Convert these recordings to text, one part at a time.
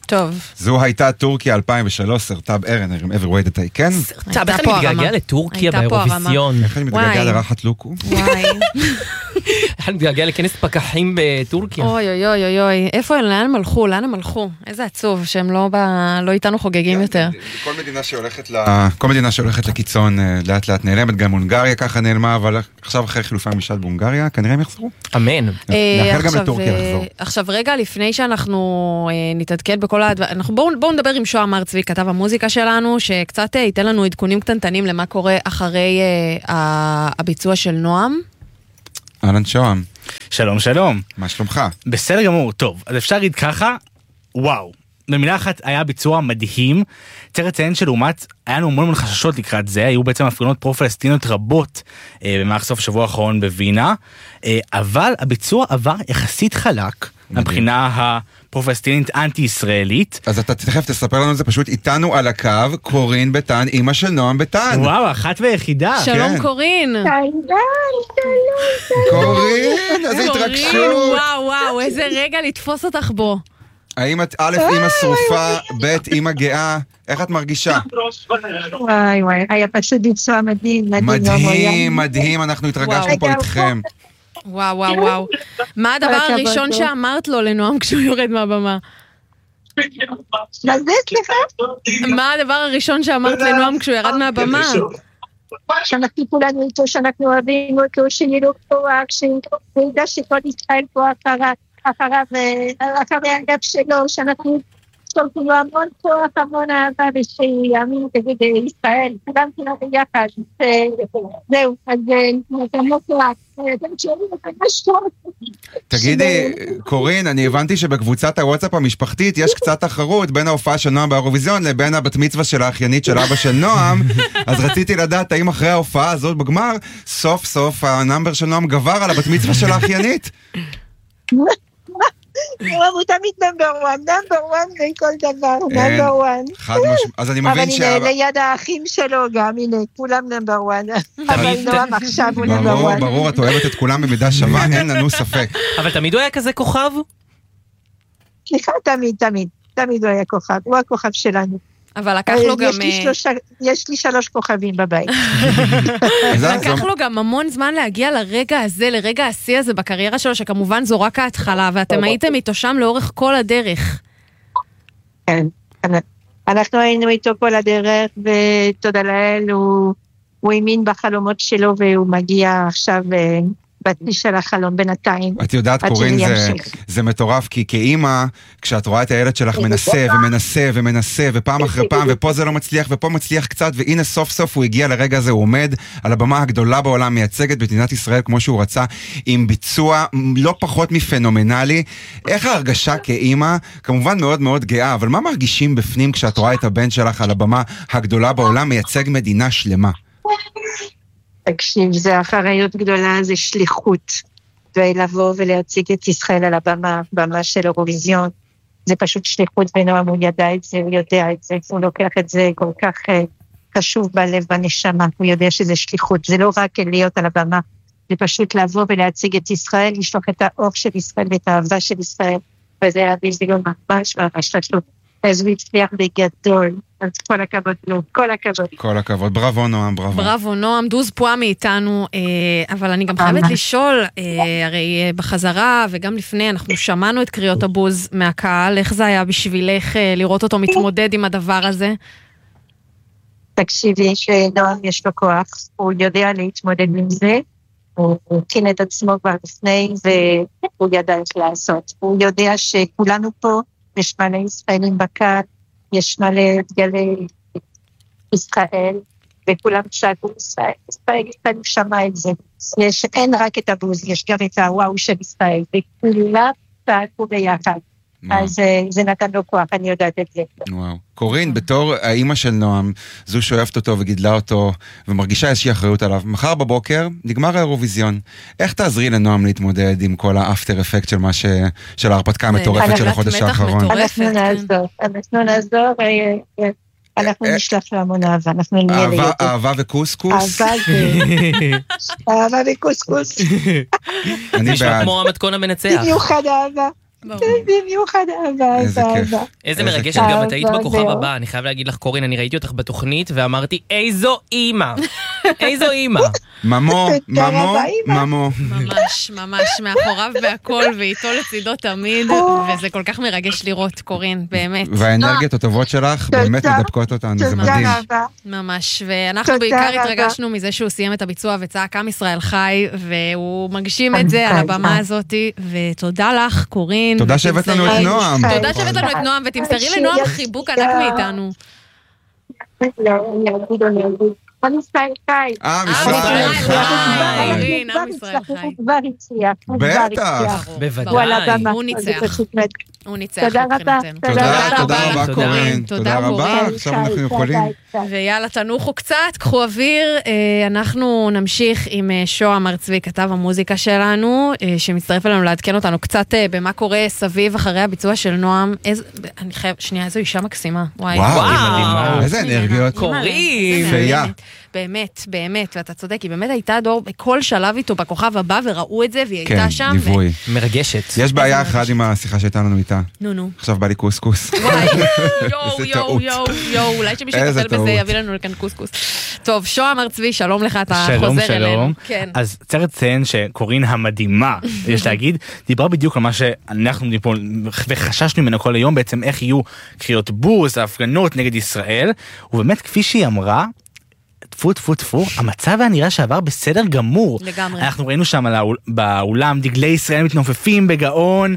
טוב. זו הייתה טורקיה 2003, סרטאב ארן, Every Way That I Can. סרטאב, איך אני מתגעגע לטורקיה באירוויזיון? איך אני מתגעגע לרחת לוקו? וואי. איך אני מתגעגע לכנס פקחים בטורקיה? אוי אוי אוי אוי, איפה הם? לאן הם הלכו? לאן הם הלכו? איזה עצוב שהם לא איתנו חוגגים יותר. כל מדינה שהולכת לקיצון לאט לאט נעלמת, גם הונגריה ככה נעלמה, אבל עכשיו אחרי חילופי המשל בהונגריה, כנראה הם יחזרו. אמן. לאחר גם לטורקיה לחזור. עכשיו רגע, לפני שאנחנו נתעדכן בכל בואו נדבר עם שוהם ארצבי, כתב המוזיקה שלנו, שקצת ייתן לנו עדכונים קטנטנים למה קורה אחרי הביצוע של נועם. אהלן שוהם. שלום שלום. מה שלומך? בסדר גמור, טוב, אז אפשר להגיד ככה, וואו, במילה אחת היה ביצוע מדהים, צריך לציין שלעומת, היה לנו המון חששות לקראת זה, היו בעצם הפגנות פרו-פלסטיניות רבות במהלך סוף השבוע האחרון בווינה, אבל הביצוע עבר יחסית חלק, מבחינה הפרו-פלסטינית אנטי-ישראלית. אז אתה תכף תספר לנו את זה, פשוט איתנו על הקו, קורין בטן, אמא של נועם בטן. וואו, אחת ויחידה. שלום קורין. קורין, איזה התרגשות. וואו וואו, איזה רגע לתפוס אותך בו. האם את א' אמא שרופה, ב' אמא גאה, איך את מרגישה? וואי וואי, היה פשוט ביצוע מדהים. מדהים, מדהים, אנחנו התרגשנו פה איתכם. וואו וואו וואו. מה הדבר הראשון שאמרת לו לנועם כשהוא יורד מהבמה? מה זה, סליחה? מה הדבר הראשון שאמרת לנועם כשהוא ירד מהבמה? שאנחנו כולנו איתו, שאנחנו אוהבים אותו, שיהיה כוח, שידע שכל ישראל פה אחרי הגב שלו, שאנחנו שולחים לו המון כוח, המון אהבה, ושיאמין כבוד ישראל, כולם כולם ביחד. זהו, אז נתנו כוח. תגידי, קורין, אני הבנתי שבקבוצת הוואטסאפ המשפחתית יש קצת תחרות בין ההופעה של נועם באירוויזיון לבין הבת מצווה של האחיינית של אבא של נועם, אז רציתי לדעת האם אחרי ההופעה הזאת בגמר, סוף סוף הנאמבר של נועם גבר על הבת מצווה של האחיינית. הוא תמיד נאמבר 1 בכל דבר, נאמבר 1. אז אני מבין אבל ליד האחים שלו גם, הנה, כולם נאמבר 1. אבל נועם עכשיו הוא נאמבר 1. ברור, את אוהבת את כולם במידה שווה, אין לנו ספק. אבל תמיד הוא היה כזה כוכב? סליחה, תמיד הוא היה כוכב, הוא הכוכב שלנו. אבל לקח לו גם... יש לי 3 כוכבים בבית. לקח לו גם המון זמן להגיע לרגע הזה, לרגע השיא הזה בקריירה שלו, שכמובן זו רק ההתחלה, ואתם הייתם איתו שם לאורך כל הדרך. כן, אנחנו היינו איתו כל הדרך, ותודה לאל, הוא האמין בחלומות שלו, והוא מגיע עכשיו... בתניש של החלום בינתיים. את יודעת, קורין, זה מטורף, כי כאימא, כשאת רואה את הילד שלך מנסה ומנסה ומנסה, ופעם אחרי פעם, ופה זה לא מצליח, ופה מצליח קצת, והנה סוף סוף הוא הגיע לרגע הזה, הוא עומד על הבמה הגדולה בעולם, מייצגת במדינת ישראל כמו שהוא רצה, עם ביצוע לא פחות מפנומנלי. איך ההרגשה כאימא? כמובן מאוד מאוד גאה, אבל מה מרגישים בפנים כשאת רואה את הבן שלך על הבמה הגדולה בעולם, מייצג מדינה שלמה? תקשיב, זה אחריות גדולה, זה שליחות, ולבוא ולהציג את ישראל על הבמה של אירוויזיון, זה פשוט שליחות, ונועם הוא ידע את זה, הוא יודע את זה, הוא לוקח את זה כל כך חשוב בלב, בנשמה, הוא יודע שזה שליחות, זה לא רק להיות על הבמה, זה פשוט לבוא ולהציג את ישראל, לשלוח את האור של ישראל ואת האהבה של ישראל, וזה היה בזיון ממש חשוב. אז הוא הצליח בגדול, אז כל הכבוד לו, כל הכבוד. כל הכבוד, בראבו נועם, בראבו. בראבו נועם, דוז פועה מאיתנו, אבל אני גם חייבת לשאול, הרי בחזרה וגם לפני, אנחנו שמענו את קריאות הבוז מהקהל, איך זה היה בשבילך לראות אותו מתמודד עם הדבר הזה? תקשיבי שנועם יש לו כוח, הוא יודע להתמודד עם זה, הוא הכין את עצמו כבר לפני, והוא ידע איך לעשות. הוא יודע שכולנו פה, יש מלא ישראלים בקר, יש מלא דגלי ישראל, וכולם צעקו ישראל, ישראל שמע את זה. אין רק את הבוז, יש גם את הוואו של ישראל, וכולם צעקו ביחד. אז זה נתן לו כוח, אני יודעת את זה. וואו. קורין, בתור האימא של נועם, זו שאוהבת אותו וגידלה אותו, ומרגישה איזושהי אחריות עליו, מחר בבוקר נגמר האירוויזיון. איך תעזרי לנועם להתמודד עם כל האפטר אפקט של ההרפתקה המטורפת של החודש האחרון? אנחנו נעזור, אנחנו נשלח לו המון אהבה, אנחנו נהיה לידי. אהבה וקוסקוס? אהבה וקוסקוס. נשמע כמו המתכון המנצח. במיוחד אהבה. במיוחד אהבה, איזה כיף. איזה מרגשת, גם את היית בכוכב הבא, אני חייב להגיד לך קורין, אני ראיתי אותך בתוכנית ואמרתי איזו אימא, איזו אימא. ממו, ממו. ממש, ממש, מאחוריו בהכל ואיתו לצידו תמיד, וזה כל כך מרגש לראות, קורין, באמת. והאנרגיות הטובות שלך באמת מדבקות אותנו, זה מדהים. ממש, ואנחנו בעיקר התרגשנו מזה שהוא סיים את הביצוע וצעק עם ישראל חי, והוא מגשים את זה על הבמה הזאת, ותודה לך, קורין. תודה שהבאת לנו את נועם. תודה שהבאת לנו את נועם, ותמסרי לנועם חיבוק ענק מאיתנו. עם ישראל חי. עם ישראל חי. עם ישראל חי. כבר הצליח. בטח. בוודאי. הוא ניצח. הוא ניצח. תודה רבה. תודה רבה קורין. תודה רבה. עכשיו אנחנו יכולים. ויאללה, תנוחו קצת, קחו אוויר. אנחנו נמשיך עם שוהם הר צבי, כתב המוזיקה שלנו, שמצטרף אלינו לעדכן אותנו קצת במה קורה סביב אחרי הביצוע של נועם. אני חייב, שנייה, איזו אישה מקסימה. וואו, איזה אנרגיות. קורין. פיה. באמת, באמת, ואתה צודק, היא באמת הייתה דור בכל שלב איתו בכוכב הבא, וראו את זה, והיא הייתה כן, שם. ליווי. מרגשת. יש בעיה אחת עם השיחה שהייתה לנו איתה. נו. עכשיו בא לי קוסקוס. וואי, איזה טעות. יואו, אולי שמישהו איזה יטפל בזה, טעות. יביא לנו לכאן קוסקוס. טוב, שוהם הר צבי, שלום לך, אתה שלום, חוזר אלינו. שלום. כן. אז צריך לציין שקורין המדהימה, יש להגיד, דיברה בדיוק על מה שאנחנו פה וחששנו ממנו כל היום, בעצם איך יהיו קריאות בוז, ההפגנות נגד ישראל, ובאמת כפי שהיא אמרה, טפו, המצב היה נראה שעבר בסדר גמור. לגמרי. אנחנו ראינו שם באולם דגלי ישראל מתנופפים בגאון,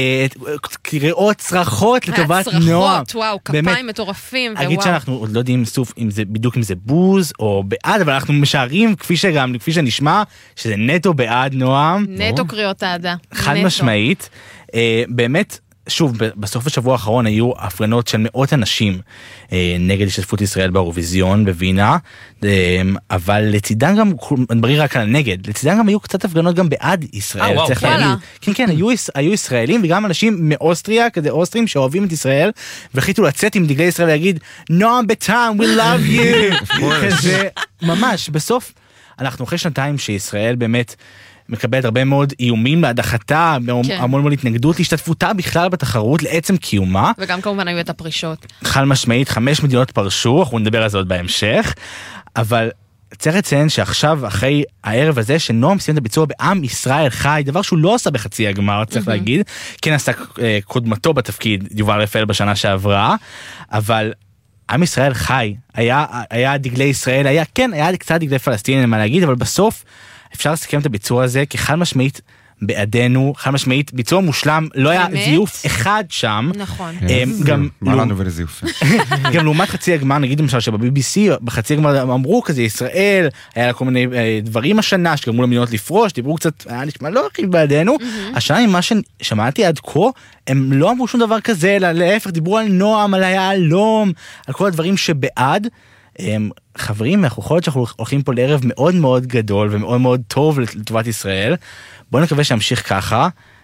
קריאות צרחות לטובת נועם. צרחות, וואו, כפיים מטורפים. אגיד שאנחנו עוד לא יודעים סוף בדיוק אם זה בוז או בעד, אבל אנחנו משערים כפי שנשמע שזה נטו בעד נועם. נטו קריאות אהדה. חד משמעית. באמת, שוב, בסוף השבוע האחרון היו הפגנות של מאות אנשים נגד השתתפות ישראל באירוויזיון בווינה, אבל לצידן גם, נדברי רק על הנגד, לצידן גם היו קצת הפגנות גם בעד ישראל. וואלה. כן, היו ישראלים וגם אנשים מאוסטריה, כזה אוסטרים שאוהבים את ישראל, והחליטו לצאת עם דגלי ישראל ולהגיד, נועם בטעם, we love you. כזה, ממש, בסוף, אנחנו אחרי שנתיים שישראל באמת, מקבלת הרבה מאוד איומים להדחתה, המון מאוד התנגדות להשתתפותה בכלל בתחרות לעצם קיומה. וגם כמובן היו את הפרישות. חד משמעית, 5 מדינות פרשו, אנחנו נדבר על זה עוד בהמשך, אבל צריך לציין שעכשיו, אחרי הערב הזה, שנועם סיים את הביצוע בעם ישראל חי, דבר שהוא לא עשה בחצי הגמר, צריך להגיד, כן עשה קודמתו בתפקיד, יובל רפאל בשנה שעברה, אבל עם ישראל חי, היה דגלי ישראל, היה קצת דגלי פלסטין, מה להגיד, אבל בסוף, אפשר לסכם את הביצוע הזה כחד משמעית בעדנו, חד משמעית ביצוע מושלם, לא היה זיוף אחד שם. נכון. מה לנו ולזיוף? גם לעומת חצי הגמר, נגיד למשל שב-BBC, בחצי הגמר אמרו כזה, ישראל, היה לה כל מיני דברים השנה, שגרמו למדינות לפרוש, דיברו קצת, היה נשמע לא הכי בעדנו, השנה ממה ששמעתי עד כה, הם לא אמרו שום דבר כזה, אלא להפך, דיברו על נועם, על היהלום, על כל הדברים שבעד, חברים, אנחנו יכול להיות שאנחנו הולכים פה לערב מאוד מאוד גדול ומאוד מאוד טוב לטובת ישראל. בואו נקווה שימשיך ככה,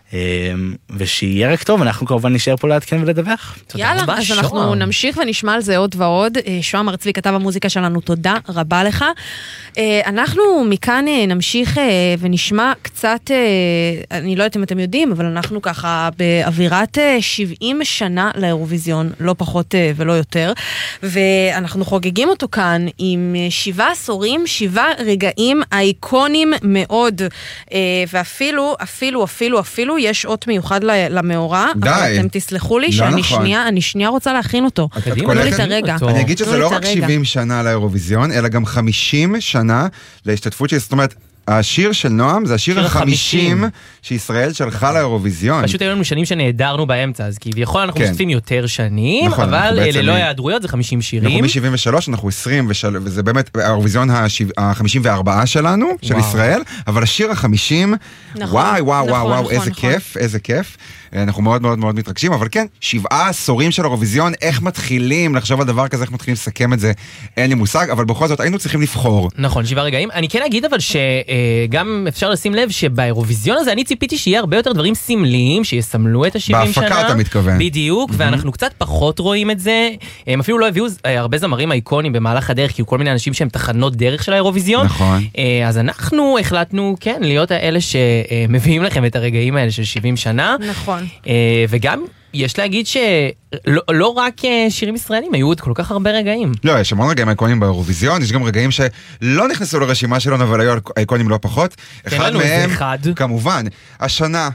ושיהיה רק טוב, אנחנו כמובן נשאר פה לעדכן ולדווח. יאללה, אז אנחנו נמשיך ונשמע על זה עוד ועוד. שוהם הר צבי, כתב המוזיקה שלנו, תודה רבה לך. אנחנו מכאן נמשיך ונשמע קצת, אני לא יודעת אם אתם יודעים, אבל אנחנו ככה באווירת 70 שנה לאירוויזיון, לא פחות ולא יותר, ואנחנו חוגגים אותו כאן עם 7 עשורים, 7 רגעים אייקונים מאוד, ואפילו, אפילו יש אות מיוחד למאורע, אבל אתם תסלחו לי שאני שנייה רוצה להכין אותו. אני אגיד שזה לא רק 70 שנה לאירוויזיון, אלא גם 50 שנה להשתתפות של, זאת אומרת, השיר של נועם זה השיר ה-50 שישראל שלחה לאירוויזיון. פשוט היו לנו שנים שנהדרנו באמצע, אז כביכול אנחנו משתתפים יותר שנים, נכון, אבל ללא היעדרויות זה 50 שירים. אנחנו מ-73, אנחנו 20, וזה באמת האירוויזיון ה-54 שלנו, של ישראל, אבל השיר ה-50, וואו, איזה כיף. אנחנו מאוד מאוד מאוד מתרגשים, אבל כן, 7 עשורים של אירוויזיון, איך מתחילים לחשוב על דבר כזה, איך מתחילים לסכם את זה, אין לי מושג, אבל בכל זאת היינו צריכים לבחור. נכון, 7 רגעים. אני כן אגיד אבל שגם אפשר לשים לב שבאירוויזיון הזה אני ציפיתי שיהיה הרבה יותר דברים סמליים, שיסמלו את ה-70 שנה. בהפקה אתה מתכוון. בדיוק, ואנחנו קצת פחות רואים את זה. הם אפילו לא הביאו הרבה זמרים אייקונים במהלך הדרך, כי כל מיני אנשים שהם תחנות דרך של האירוויזיון. נכון. אז אנחנו החלטנו, כן, להיות האלה שמביאים לכם את הרגעים האלה של 70 שנה. נכון. וגם יש להגיד שלא רק שירים ישראלים, היו עוד כל כך הרבה רגעים. לא, יש המון רגעים אייקונים באירוויזיון, יש גם רגעים שלא נכנסו לרשימה שלנו, אבל היו אייקונים לא פחות. אחד מהם, כמובן, השנה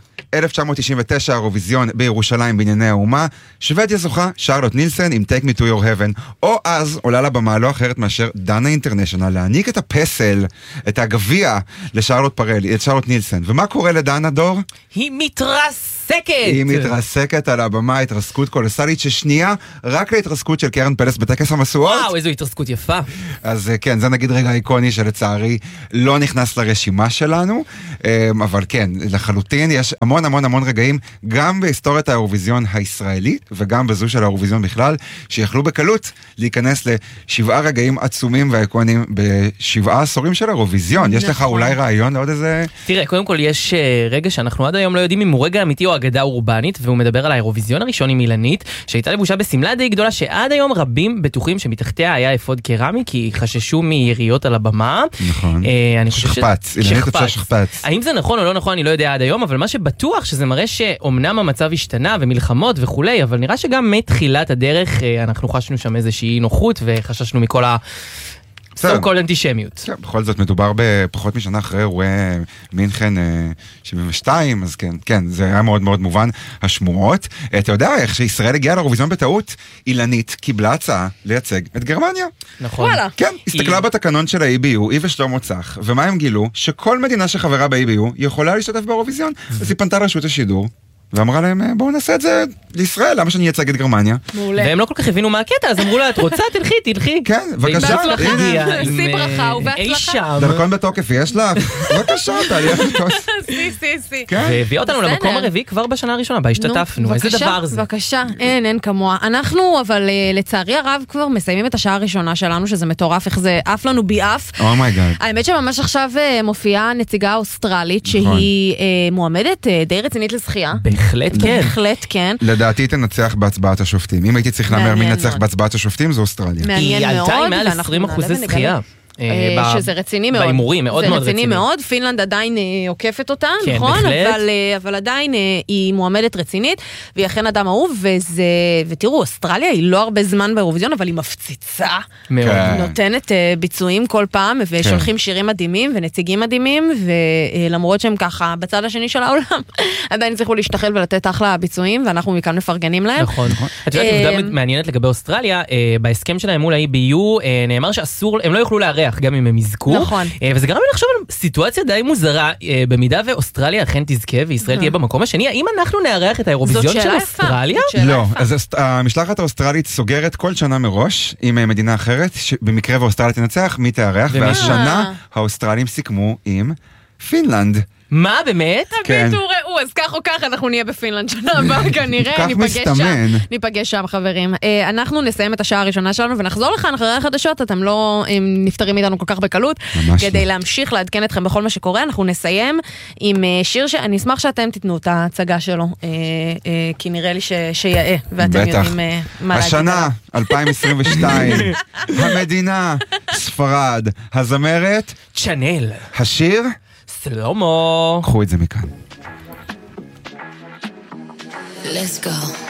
1999 האירוויזיון בירושלים בענייני האומה, שוודיה זוכה, שרלוט נילסן עם Take Me to Your Heaven, או אז עולה לבמה לא אחרת מאשר דנה אינטרנשיונל, להעניק את הפסל, את הגביע לשרלוט נילסן. ומה קורה לדנה, דור? היא מתרסקת! היא מתרסקת על הבמה, התרסקות קולוסלית ששנייה רק להתרסקות של קרן פלס בטקס המשואות. וואו, איזו התרסקות יפה. אז כן, זה נגיד רגע איקוני שלצערי לא נכנס לרשימה שלנו, אבל כן, לחלוטין יש המון רגעים, גם בהיסטוריית האירוויזיון הישראלית, וגם בזו של האירוויזיון בכלל, שיכלו בקלות להיכנס לשבעה רגעים עצומים ואיקונים בשבעה עשורים של האירוויזיון. יש לך אולי רעיון לעוד איזה... תראה, קודם כל יש רגע שאנחנו עד היום לא יודעים אם הוא רגע אמיתי או אגדה אורבנית, והוא מדבר על האירוויזיון הראשון עם אילנית, שהייתה לבושה בסמלה די גדולה, שעד היום רבים בטוחים שמתחתיה היה אפוד קרמי, כי חששו מיריות על הבמה. נכון. שכפץ, אילנית אפשר שכפץ. האם זה נכון או לא נכון, אני לא יודע עד היום, אבל מה שבטוח שזה מראה שאומנם המצב השתנה ומלחמות וכולי, אבל נראה שגם מתחילת הדרך אנחנו חשנו שם איזושהי נוחות וחששנו מכל so called אנטישמיות. בכל זאת מדובר בפחות משנה אחרי אירועי מינכן 72, אז כן, זה היה מאוד מאוד מובן, השמועות. אתה יודע איך שישראל הגיעה לאירוויזיון בטעות, אילנית קיבלה הצעה לייצג את גרמניה. נכון. כן, הסתכלה בתקנון של ה-EBU, היא ושלמה צח, ומה הם גילו? שכל מדינה שחברה ב-EBU יכולה להשתתף באירוויזיון. אז היא פנתה לרשות השידור, ואמרה להם, בואו נעשה את זה לישראל, למה שאני אייצג את גרמניה? מעולה. והם לא כל כך הבינו מה הקטע, אז אמרו לה, את רוצה, תלכי. כן, בבקשה. שיא ברכה ובהצלחה. דרכון בתוקף יש לך? בבקשה, תעלי לך כוס. סי. והביאה אותנו למקום הרביעי כבר בשנה הראשונה, בה השתתפנו. איזה דבר זה? בבקשה, אין כמוה. אנחנו, אבל לצערי הרב כבר מסיימים את השעה הראשונה שלנו, שזה מטורף, איך זה עף לנו ביעף. אומייגאד. האמת שממש עכשיו מופיעה נציגה אוסטרלית, שהיא מועמדת די רצינית לזכייה. בהחלט כן. לדעתי תנצח בהצבעת השופטים. אם הייתי צריך להמר מי נצח בהצבעת השופטים, זה אוסטרליה. מעניין מאוד. היא עלתה עם מעל 20% זכייה. שזה רציני מאוד. בהימורים, מאוד מאוד רציני. זה רציני מאוד, פינלנד עדיין עוקפת אותה, כן, נכון? בהחלט. אבל עדיין היא מועמדת רצינית, והיא אכן אדם אהוב, ותראו, אוסטרליה היא לא הרבה זמן באירוויזיון, אבל היא מפציצה. מאוד. נותנת ביצועים כל פעם, ושולחים שירים מדהימים, ונציגים מדהימים, ולמרות שהם ככה, בצד השני של העולם, עדיין צריכו להשתחל ולתת אחלה ביצועים, ואנחנו מכאן מפרגנים להם. נכון. את יודעת, עובדה מעניינת לגבי אוסטרליה, בהסכם שלהם מול ה-EBU, נאמר שאסור, הם לא יוכלו לארח גם אם הם יזכו. נכון. וזה גרם לי לחשוב על סיטואציה די מוזרה, במידה ואוסטרליה אכן תזכה וישראל תהיה במקום השני, האם אנחנו נארח את האירוויזיון של אוסטרליה? לא, אז המשלחת האוסטרלית סוגרת כל שנה מראש עם מדינה אחרת, במקרה ואוסטרליה תנצח, מי תארח, והשנה האוסטרלים סיכמו עם פינלנד. מה, באמת? כן. תביאו, ראו, אז כך או כך אנחנו נהיה בפינלנד שנה הבאה כנראה, כך מסתמן. ניפגש שם חברים. אנחנו נסיים את השעה הראשונה שלנו ונחזור לכאן אחרי החדשות, אתם לא נפטרים איתנו כל כך בקלות, כדי להמשיך לעדכן אתכם בכל מה שקורה, אנחנו נסיים עם שיר שאני אשמח שאתם תיתנו את ההצגה שלו, כי נראה לי שיאה, ואתם יודעים מה להגיד. השנה, 2022, המדינה, ספרד, הזמרת, צ'אנל. השיר, סלומו. קחו את זה מכאן. Let's go.